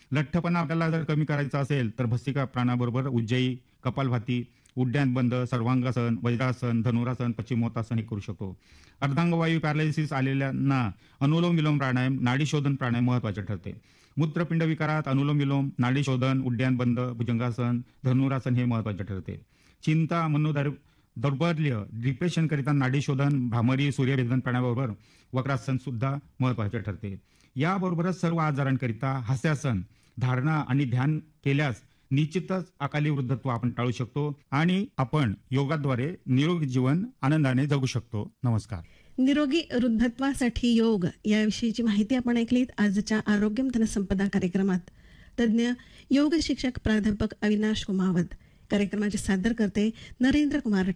लठ्ठपणा आपल्याला जर कमी करायचा असेल तर भस्त्रिका प्राणाबरोबर उज्जयी, कपालभाती, उड्डाण बंद, सर्वांगासन, वज्रासन, धनुरासन, पश्चिमोत्तासन हे करू शकतो. अर्धांगवायू पॅरालिसिस आलेल्यांना अनुलोम विलोम प्राणायाम, नाडी शोधन प्राणायाम महत्वाचे ठरते. मूत्रपिंड विकारात अनुलोम विलोम, नाडी शोधन, उड्डाण बंद, भुजंगासन, धनुरासन हे महत्वाचे ठरते. चिंता, दौर्बल्य, डिप्रेशन करिता नाडी शोधन, भ्रामरी, सूर्यभेदन प्राणायामाबरोबर वक्रासन सुद्धा महत्वाचे ठरते. याबरोबरच सर्व आजारांकरिता हास्यासन, धारणा आणि ध्यान केल्यास निश्चितच अकाली वृद्धत्व आपण टाळू शकतो आणि आपण योगाद्वारे निरोगी जीवन आनंदाने जगू शकतो. नमस्कार. निरोगी वृद्धत्वासाठी योग याविषयीची माहिती आपण ऐकलीत आजच्या आरोग्यम धनसंपदा कार्यक्रमात. तज्ज्ञ योग शिक्षक प्राध्यापक अविनाश कुमावत. कार्यक्रमाचे सादर करते नरेंद्र कुमार